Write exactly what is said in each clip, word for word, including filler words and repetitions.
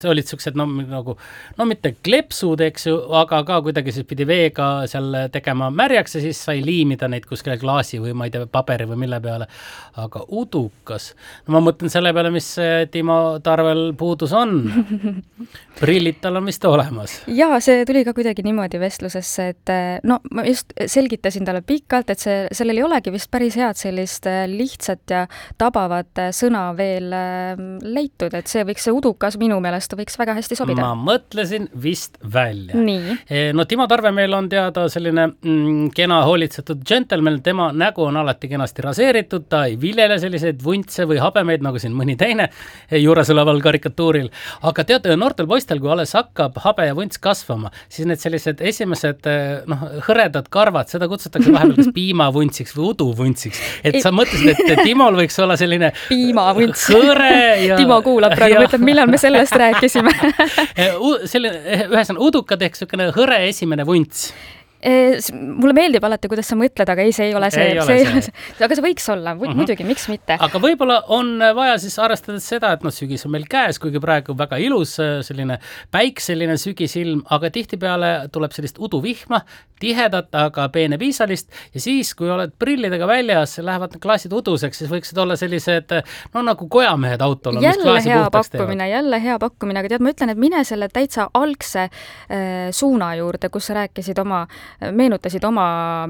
olid siuksed, no nagu, no mitte klepsud, eks ju, aga ka kuidagi siis pidi veega seal tegema märjaks ja siis sai liimida neid kuskile klaasi või ma ei tea, paperi või mille peale. Aga udukas, no ma mõtlen selle peale, mis Timo Tarvel puudus on. Prillid tal on vist olemas. Jaa, see tuli ka kuidagi niimoodi vestlusesse, et no ma just selgitasin talle pikalt, et see, sellel ei olegi vist päris head sellist lihtsat ja tabavat sõna veel leitud, et see võiks see udukas minu meelest võiks väga hästi sobida. Ma mõtlesin vist välja. Nii. No Timo Tarve meil on teada selline mm, kena hoolitsetud gentleman, tema nägu on alati kenasti raseeritud, ta ei viljele selliseid vuntse või habemeid, nagu siin mõni teine juures oleval karikatuuril. Aga teate, noortel poistel, kui alles hakkab habe ja vunts kasvama, siis need sellised esimesed noh, hõredad karvad, seda kutsutakse vahepeal kas piimavuntsiks või uduvuntsiks. Et sa mõtlesid, et Timol võiks olla selline piimavunts. Hõre ja... Timo kuulab praegu, mõtleb, millal me sellest rääkisime. Selline, ühesõna udukad ehk selline hõre esimene vunts. Mulle meeldib alati, kuidas sa mõtled, aga ei, see ei ole see. Ei ole see, see. see. Aga see võiks olla, uh-huh. muidugi, miks mitte. Aga võib-olla on vaja siis arvestades seda, et no sügis on meil käes, kuigi praegu väga ilus selline päikseline sügisilm, aga tihtipeale tuleb sellist uduvihma, tihedat, aga peene viisalist ja siis, kui oled prillidega väljas, lähevad klaasid uduseks, siis võiksid olla sellised, no nagu kojamehed autol. Jälle hea pakkumine, jälle hea pakkumine, aga tead, ma ütlen, et mine selle täitsa algse äh, suuna juurde, kus sa rääkisid oma meenutasid oma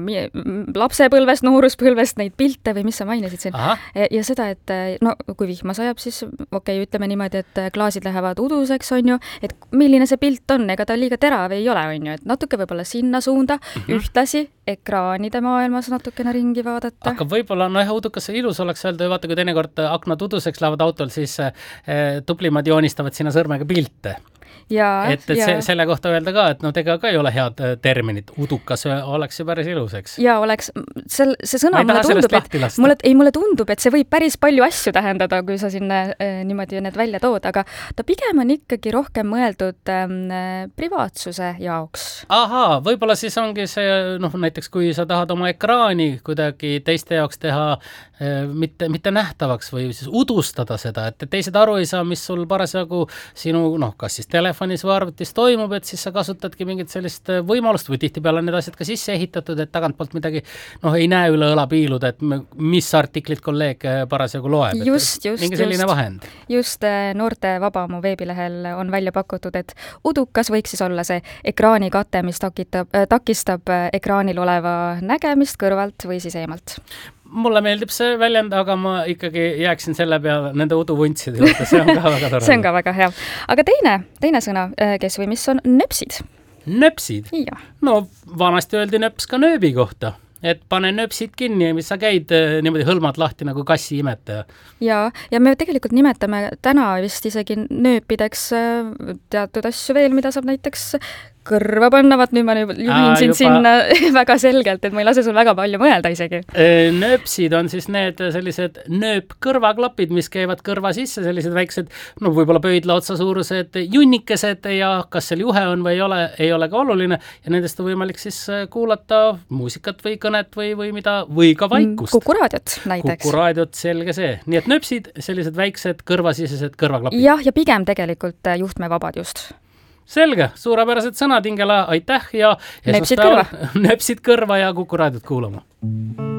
lapsepõlvest, nooruspõlvest neid pilte või mis sa mainisid siin. Aha. Ja seda, et no kui vihma sajab, siis okei, okay, ütleme niimoodi, et klaasid lähevad uduseks, on ju, et milline see pilt on, ega ta liiga terav ei ole, on ju, et natuke võib-olla sinna suunda, mm-hmm. ühtlasi ekraanide maailmas natukene ringi vaadata. Aga võib-olla, no jah, udukas ilus oleks öelda, vaata, kui teinekord aknad uduseks lähevad autol, siis eh, tuplimad joonistavad sinna sõrmega pilte. Ja, et et ja. See, selle kohta öelda ka, et no tega ka ei ole head terminit. Udukas oleks ju päris iluseks. Ja oleks, see, see sõna mulle tundub, et, mulle, ei, mulle tundub, et see võib päris palju asju tähendada, kui sa siin eh, niimoodi need välja tood, aga ta pigem on ikkagi rohkem mõeldud eh, privaatsuse jaoks. Ahaa, võib-olla siis ongi see, noh näiteks kui sa tahad oma ekraani kuidagi teiste jaoks teha eh, mitte, mitte nähtavaks või siis udustada seda, et teised aru ei saa, mis sul parasjagu sinu, noh, kas siis telefonis või arvutis toimub, et siis sa kasutadki mingit sellist võimalust või tihtipeale need asjad ka sisse ehitatud, et tagantpoolt midagi noh, ei näe üle õla piiluda, et mis artiklit kolleeg parasjagu loeb. Just, just, mingi selline just. Vahend. Just Noorte Vabaamu veebilehel on välja pakutud, et udukas võiks siis olla see ekraanikate, mis takitab, takistab ekraanil oleva nägemist kõrvalt või siis eemalt. Mulle meeldib see väljend, aga ma ikkagi jääksin selle peale nende uduvuntside juurde, see on ka väga tore. See on ka väga hea. Aga teine, teine sõna, kes või mis on nöpsid? Nöpsid? Ja. No vanasti öeldi nöps ka nööbi kohta. Et pane nöpsid kinni, mis sa käid niimoodi hõlmad lahti nagu kassi imetaja. Ja, ja me tegelikult nimetame täna vist isegi nööpideks teatud asju veel, mida saab näiteks kõrva panna, vaat nüüd ma juhin Aa, sind sinna väga selgelt, et ma ei lase sul väga palju mõelda isegi. Nööpsid on siis need sellised nööp-kõrvaklapid, mis käivad kõrva sisse, sellised väiksed, no võib-olla pöidla otsa suurused junnikesed ja kas seal juhe on või ei ole, ei ole ka oluline ja nendest on võimalik siis kuulata muusikat või kõnet või, või mida, või ka vaikust. Kukuraadiot näiteks. Kukuraadiot, selge see. Nii et nööpsid, sellised väiksed kõrvasisesed kõrvaklapid. Jah, ja pigem tegelikult juhtmevabad just. Selge, suurepärased sõnad, Ingela, aitäh ja nöpsid kõrva. nöpsid kõrva ja Kukuraadiot kuulama.